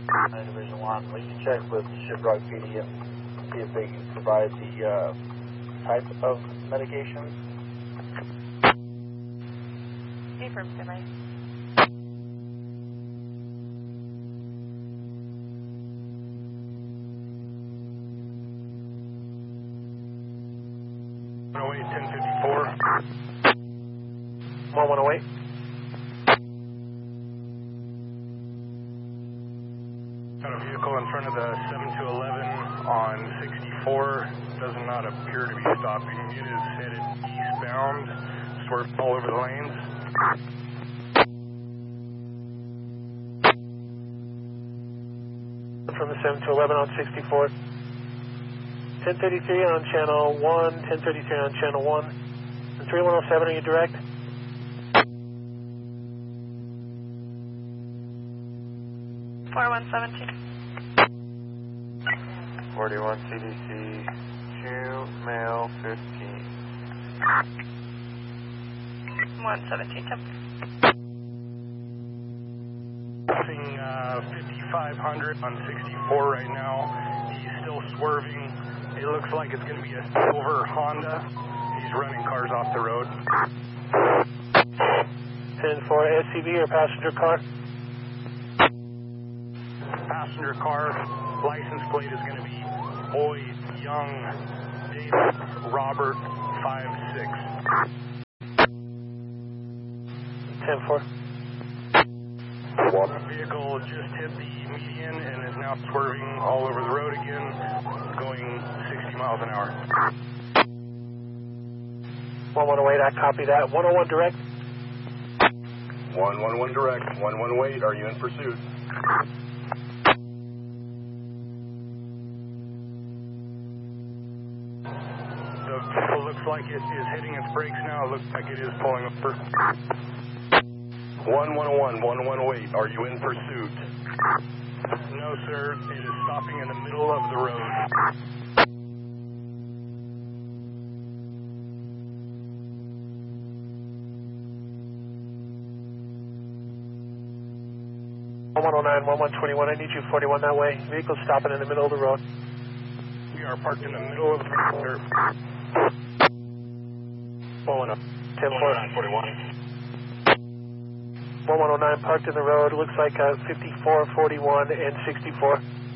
Division 1, we can check with Shiprock PD and see if they can provide the type of medication. Affirm, semi. Oh, 1054. 1108. Got a vehicle in front of the 7211 on 64. Does not appear to be stopping. It is headed eastbound, swerved all over the lanes. From the 7211 on 64. 1033 on channel 1, 1033 on channel 1. And 3107, are you direct? 4117. 41 CDC, 2, male, 15. 117, temp. Passing 5500 on 64 right now. He's still swerving. It looks like it's going to be a silver Honda. He's running cars off the road. 10-4 SCV or passenger car? Passenger car. License plate is going to be Boyd Young David Robert 56. 10-4. The vehicle just hit the median and is now swerving all over the road again, going 60 miles an hour. 1108, I copy that. 101 direct? 111 direct. 118, are you in pursuit? The vehicle looks like it is hitting its brakes now. It looks like it is pulling over. 111, 118, are you in pursuit? No, sir. It is stopping in the middle of the road. (1109) 1121, I need you 41 that way. Vehicle stopping in the middle of the road. We are parked in the middle of the road. Pulling up. 10-4. 41. 1109 parked in the road. Looks like 54, 41, and 64.